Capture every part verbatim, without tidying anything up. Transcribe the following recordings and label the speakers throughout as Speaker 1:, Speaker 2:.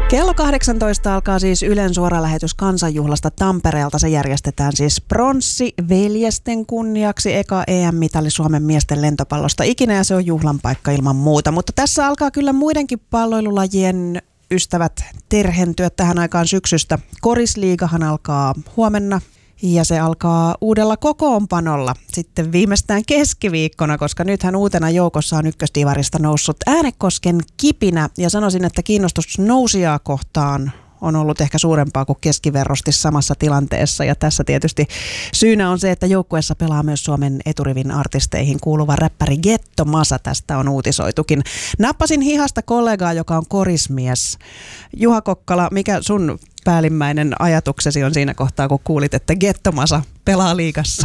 Speaker 1: Kello kahdeksantoista alkaa siis Ylen suora lähetys Kansanjuhlasta Tampereelta. Se järjestetään siis pronssiveljesten kunniaksi. Eka E M-mitali Suomen miesten lentopallosta ikinä ja se on juhlan paikka ilman muuta. Mutta tässä alkaa kyllä muidenkin palloilulajien ystävät terhentyä tähän aikaan syksystä. Korisliigahan alkaa huomenna. Ja se alkaa uudella kokoonpanolla sitten viimeistään keskiviikkona, koska nythän uutena joukossa on ykkösdivarista noussut Äänekosken Kipinä. Ja sanoisin, että kiinnostus nousijaa kohtaan on ollut ehkä suurempaa kuin keskiverrosti samassa tilanteessa. Ja tässä tietysti syynä on se, että joukkueessa pelaa myös Suomen eturivin artisteihin kuuluva räppäri Getto Masa. Tästä on uutisoitukin. Nappasin hihasta kollegaa, joka on korismies. Juha Kokkala, mikä sun päällimmäinen ajatuksesi on siinä kohtaa, kun kuulit, että Getto Masa pelaa liigassa?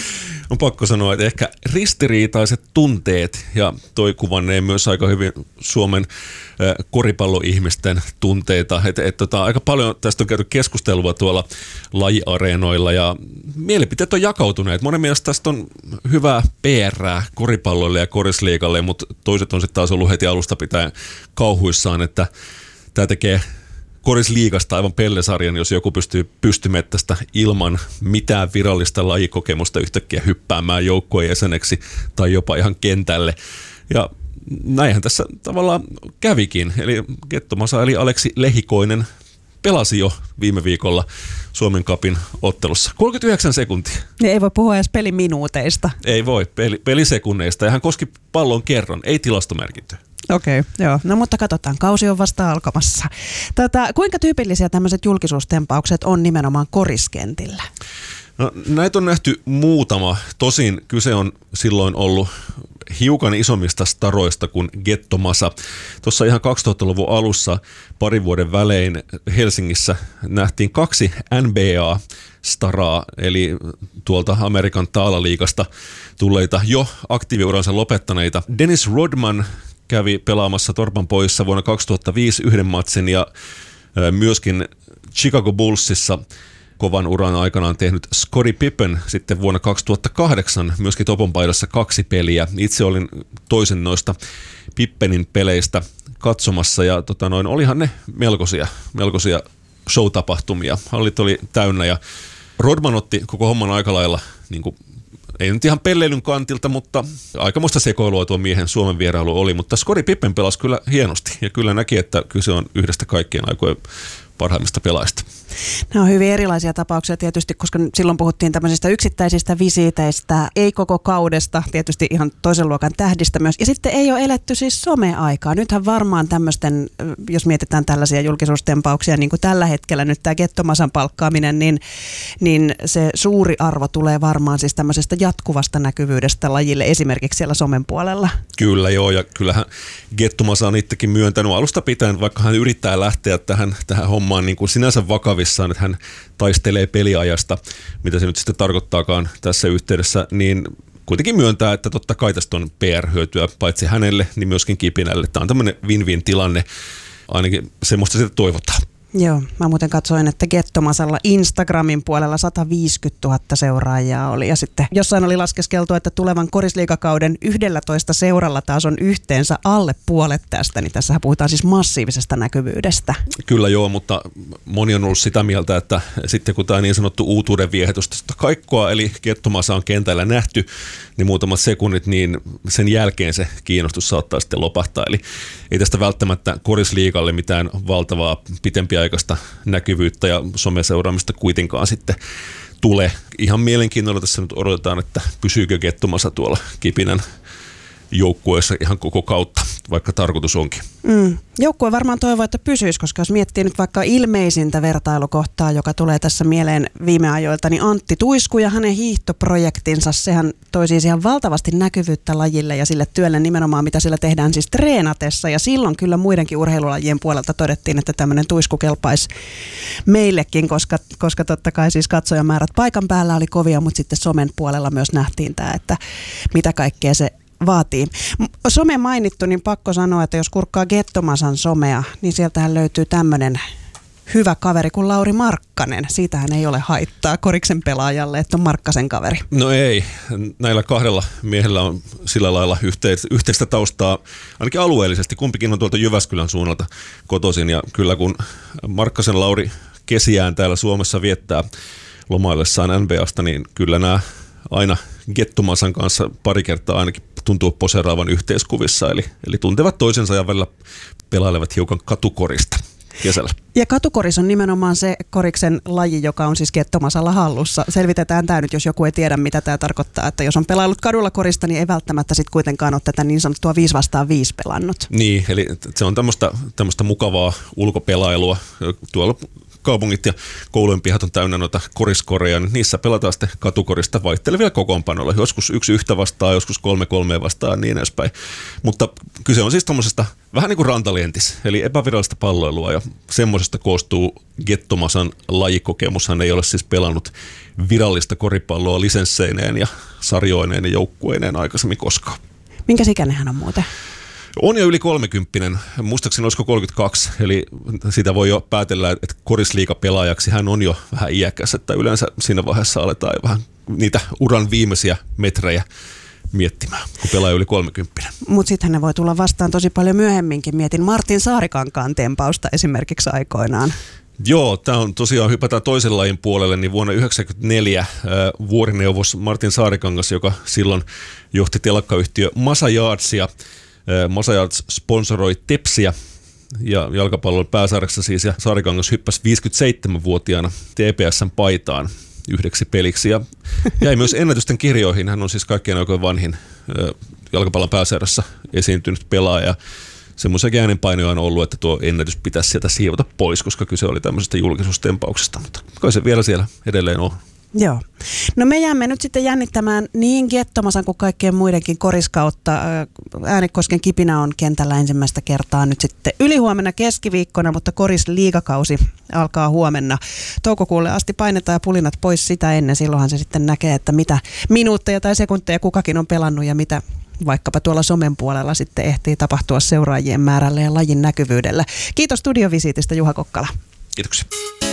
Speaker 2: On pakko sanoa, että ehkä ristiriitaiset tunteet, ja toi kuvannee myös aika hyvin Suomen äh, koripalloihmisten tunteita. Et, et, tota, aika paljon tästä on käyty keskustelua tuolla lajiareenoilla, ja mielipiteet on jakautuneet. Monen mielestä tästä on hyvää P R:ää koripalloille ja korisliigalle, mutta toiset on sitten taas ollut heti alusta pitäen kauhuissaan, että tämä tekee korisliigasta aivan pellesarjan, jos joku pystyy pystymettästä ilman mitään virallista lajikokemusta yhtäkkiä hyppäämään joukkueen jäseneksi tai jopa ihan kentälle. Ja näinhän tässä tavallaan kävikin. Eli Getto Masa eli Aleksi Lehikoinen pelasi jo viime viikolla Suomen Cupin ottelussa. kolmekymmentäyhdeksän sekuntia.
Speaker 1: Niin ei voi puhua edes peliminuuteista.
Speaker 2: Ei voi, peli, pelisekunneista. Ja hän koski pallon kerran, ei tilastomerkintöä.
Speaker 1: Okei, okay, joo. No mutta katsotaan, kausi on vasta alkamassa. Tota, kuinka tyypillisiä tämmöiset julkisuustempaukset on nimenomaan koriskentillä?
Speaker 2: No, näitä on nähty muutama. Tosin kyse on silloin ollut hiukan isommista staroista kuin Getto Masa. Tuossa ihan kaksituhattaluvun alussa parin vuoden välein Helsingissä nähtiin kaksi N B A-staraa, eli tuolta Amerikan taalaliigasta tulleita jo aktiiviuransa lopettaneita. Dennis Rodman kävi pelaamassa Torpan Poissa vuonna kaksituhattaviisi yhden matsin ja myöskin Chicago Bullsissa kovan uran aikanaan tehnyt Scottie Pippen sitten vuonna kaksituhattakahdeksan myöskin Topon paidassa kaksi peliä. Itse olin toisen noista Pippenin peleistä katsomassa ja tota noin, olihan ne melkoisia, melkoisia show-tapahtumia. Hallit oli täynnä ja Rodman otti koko homman aika lailla niin kuin ei nyt ihan pelleilyn kantilta, mutta aikamoista sekoilua tuon miehen Suomen vierailu oli, mutta Scottie Pippen pelasi kyllä hienosti ja kyllä näki, että kyse on yhdestä kaikkien aikojen parhaimmista pelaajista.
Speaker 1: Nämä on hyvin erilaisia tapauksia tietysti, koska silloin puhuttiin tämmöisistä yksittäisistä visiiteistä, ei koko kaudesta, tietysti ihan toisen luokan tähdistä myös. Ja sitten ei ole eletty siis someaikaa. Nythän varmaan tämmöisten, jos mietitään tällaisia julkisuustempauksia, niin kuin tällä hetkellä nyt tämä Getto Masan palkkaaminen, niin, niin se suuri arvo tulee varmaan siis tämmöisestä jatkuvasta näkyvyydestä lajille, esimerkiksi siellä somen puolella. Kyllä
Speaker 2: joo, ja kyllähän Getto Masa on itsekin myöntänyt alusta pitäen, vaikka hän yrittää lähteä tähän, tähän hommaan niin kuin sinänsä vakavissaan, että hän taistelee peliajasta, mitä se nyt sitten tarkoittaakaan tässä yhteydessä, niin kuitenkin myöntää, että totta kai tästä on P R-hyötyä paitsi hänelle, niin myöskin Kipinälle. Tämä on tämmöinen win-win tilanne, ainakin semmoista sitä toivotaan.
Speaker 1: Joo, mä muuten katsoin, että Getto Masalla Instagramin puolella sata viisikymmentätuhatta seuraajaa oli. Ja sitten jossain oli laskeskeltu, että tulevan korisliigakauden yksitoista seuralla taas on yhteensä alle puolet tästä. Niin tässähän puhutaan siis massiivisesta näkyvyydestä.
Speaker 2: Kyllä joo, mutta moni on ollut sitä mieltä, että sitten kun tämä niin sanottu uutuuden viehätys tästä kaikkoa, eli Getto Masa on kentällä nähty, niin muutamat sekunnit, niin sen jälkeen se kiinnostus saattaa sitten lopahtaa. Eli ei tästä välttämättä korisliigalle mitään valtavaa pitempiaikaista näkyvyyttä ja someseuraamista kuitenkaan sitten tule. Ihan mielenkiinnolla tässä nyt odotetaan, että pysyykö Getto Masa tuolla Kipinän joukkueessa ihan koko kautta, vaikka tarkoitus onkin.
Speaker 1: Mm. Joukkue varmaan toivoo, että pysyisi, koska jos miettii nyt vaikka ilmeisintä vertailukohtaa, joka tulee tässä mieleen viime ajoilta, niin Antti Tuisku ja hänen hiihtoprojektinsa, sehän toi siis ihan valtavasti näkyvyyttä lajille ja sille työlle nimenomaan, mitä sillä tehdään siis treenatessa. Ja silloin kyllä muidenkin urheilulajien puolelta todettiin, että tämmöinen Tuisku kelpaisi meillekin, koska, koska totta kai siis katsojamäärät paikan päällä oli kovia, mutta sitten somen puolella myös nähtiin tämä, että mitä kaikkea se vaatii. Some mainittu, niin pakko sanoa, että jos kurkkaa Getto Masan somea, niin sieltähän löytyy tämmöinen hyvä kaveri kuin Lauri Markkanen. Siitähän ei ole haittaa koriksen pelaajalle, että on Markkasen kaveri.
Speaker 2: No ei. Näillä kahdella miehellä on sillä lailla yhteistä taustaa, ainakin alueellisesti. Kumpikin on tuolta Jyväskylän suunnalta kotoisin ja kyllä kun Markkasen Lauri kesiään täällä Suomessa viettää lomaillessaan N B A:sta, niin kyllä nämä aina Gettomasan kanssa pari kertaa ainakin tuntuu poseeraavan yhteiskuvissa, eli, eli tuntevat toisensa ja välillä pelailevat hiukan katukorista kesällä.
Speaker 1: Ja katukoris on nimenomaan se koriksen laji, joka on siis Gettomasalla hallussa. Selvitetään tämä nyt, jos joku ei tiedä, mitä tämä tarkoittaa, että jos on pelaillut kadulla korista, niin ei välttämättä sitten kuitenkaan ole tätä niin sanottua viisi vastaan viisi pelannut.
Speaker 2: Niin, eli se on tämmöistä, tämmöistä mukavaa ulkopelailua. Tuolla kaupungit ja koulujen pihat on täynnä noita koriskoreja, niin niissä pelataan sitten katukorista vaihtelevilla kokoonpanoilla. Joskus yksi yhtä vastaan, joskus kolme kolmea vastaan ja niin edespäin. Mutta kyse on siis tommosesta vähän niin kuin rantalientis, eli epävirallista palloilua ja semmoisesta koostuu Gettomasan lajikokemus. Hän ei ole siis pelannut virallista koripalloa lisensseineen ja sarjoineen ja joukkueineen aikaisemmin koskaan.
Speaker 1: Minkä ikäinen hän on muuten?
Speaker 2: On jo yli kolmekymppinen, muistaakseni olisiko kolmekymmentäkaksi, eli sitä voi jo päätellä, että korisliigapelaajaksi hän on jo vähän iäkäs, että yleensä siinä vaiheessa aletaan jo vähän niitä uran viimeisiä metrejä miettimään, kun pelaa yli kolmekymppinen.
Speaker 1: Mutta sitten ne voi tulla vastaan tosi paljon myöhemminkin. Mietin Martin Saarikankaan tempausta esimerkiksi aikoinaan.
Speaker 2: Joo, tämä on tosiaan, hypätään toisen lajin puolelle, niin vuonna yhdeksänkymmentäneljä äh, vuorineuvos Martin Saarikangas, joka silloin johti telakkayhtiö Masa Yardsia. Masa Yards sponsoroi Tepsiä ja jalkapallon pääsarjassa siis, ja Saarikangas hyppäsi viisikymmentäseitsemänvuotiaana T P S:n paitaan yhdeksi peliksi ja jäi myös ennätysten kirjoihin. Hän on siis kaikkein aikojen vanhin jalkapallon pääsarjassa esiintynyt pelaaja. Semmoisia äänenpainoja on ollut, että tuo ennätys pitäisi sieltä siivota pois, koska kyse oli tämmöisestä julkisuustempauksesta, mutta kai se vielä siellä edelleen on.
Speaker 1: Joo. No me jäämme nyt sitten jännittämään niin Gettomasan kuin kaikkien muidenkin koriskautta. Äänekosken Kipinä on kentällä ensimmäistä kertaa nyt sitten ylihuomenna keskiviikkona, mutta korisliigakausi alkaa huomenna. Toukokuulle asti painetaan ja pulinat pois sitä ennen. Silloinhan se sitten näkee, että mitä minuutteja tai sekunteja kukakin on pelannut ja mitä vaikkapa tuolla somen puolella sitten ehtii tapahtua seuraajien määrällä ja lajin näkyvyydellä. Kiitos studiovisiitistä Juha Kokkala.
Speaker 2: Kiitoksia.